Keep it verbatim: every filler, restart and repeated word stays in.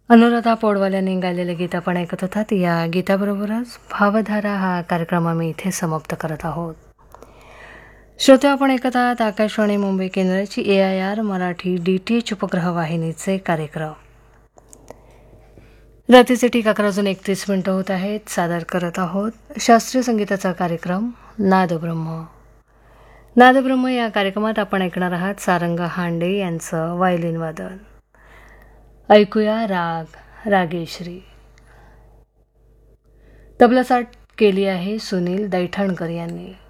अनुराधा पौडवाल यांनी गायलेले गीत आपण ऐकत होतात. या गीताबरोबरच भावधारा हा कार्यक्रम आम्ही इथे समाप्त करत आहोत. श्रोते, आपण ऐकत आहात आकाशवाणी मुंबई केंद्राची ए I R Marathi D T H उपग्रह वाहिनीचे कार्यक्रम. रात्रीचे ठीक अकरा वाजून एकतीस मिनिटं होत आहेत. सादर करत आहोत शास्त्रीय संगीताचा कार्यक्रम नादब्रह्म. नादब्रह्म या कार्यक्रमात आपण ऐकणार आहात सारंग हांडे यांचं व्हायोलिन वादन. ऐकूया राग रागेश्री. तबला साठ केली आहे सुनील दैठणकर यांनी.